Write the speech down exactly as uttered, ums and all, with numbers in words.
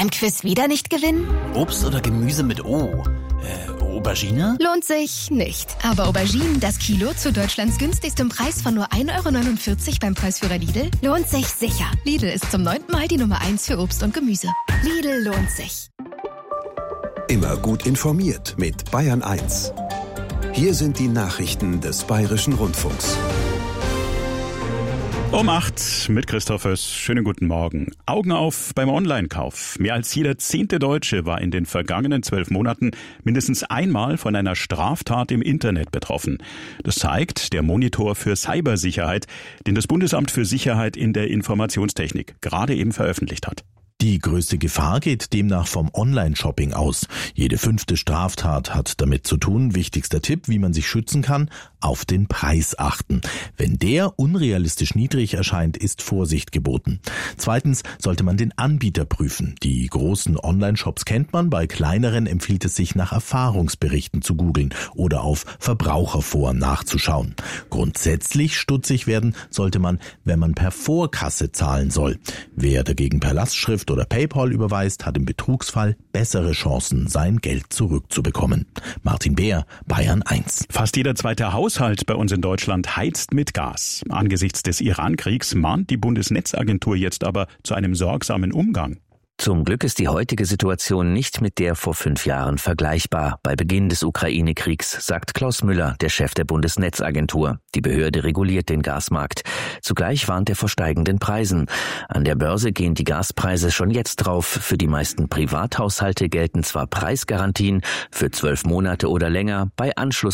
Beim Quiz wieder nicht gewinnen? Obst oder Gemüse mit O? Äh, Aubergine? Lohnt sich nicht. Aber Auberginen, das Kilo zu Deutschlands günstigstem Preis von nur ein Euro neunundvierzig beim Preisführer Lidl, lohnt sich sicher. Lidl ist zum neunten Mal die Nummer eins für Obst und Gemüse. Lidl lohnt sich. Immer gut informiert mit Bayern eins. Hier sind die Nachrichten des Bayerischen Rundfunks. Um acht mit Christoph Höss. Schönen guten Morgen. Augen auf beim Online-Kauf. Mehr als jeder zehnte Deutsche war in den vergangenen zwölf Monaten mindestens einmal von einer Straftat im Internet betroffen. Das zeigt der Monitor für Cybersicherheit, den das Bundesamt für Sicherheit in der Informationstechnik gerade eben veröffentlicht hat. Die größte Gefahr geht demnach vom Online-Shopping aus. Jede fünfte Straftat hat damit zu tun. Wichtigster Tipp, wie man sich schützen kann: auf den Preis achten. Wenn der unrealistisch niedrig erscheint, ist Vorsicht geboten. Zweitens sollte man den Anbieter prüfen. Die großen Online-Shops kennt man, bei kleineren empfiehlt es sich, nach Erfahrungsberichten zu googeln oder auf Verbraucherforen nachzuschauen. Grundsätzlich stutzig werden sollte man, wenn man per Vorkasse zahlen soll. Wer dagegen per Lastschrift oder PayPal überweist, hat im Betrugsfall bessere Chancen, sein Geld zurückzubekommen. Martin Beer, Bayern eins. Fast jeder zweite Haushalt bei uns in Deutschland heizt mit Gas. Angesichts des Iran-Kriegs mahnt die Bundesnetzagentur jetzt aber zu einem sorgsamen Umgang. Zum Glück ist die heutige Situation nicht mit der vor fünf Jahren vergleichbar. Bei Beginn des Ukraine-Kriegs, sagt Klaus Müller, der Chef der Bundesnetzagentur. Die Behörde reguliert den Gasmarkt. Zugleich warnt er vor steigenden Preisen. An der Börse gehen die Gaspreise schon jetzt drauf. Für die meisten Privathaushalte gelten zwar Preisgarantien für zwölf Monate oder länger. Bei Anschluss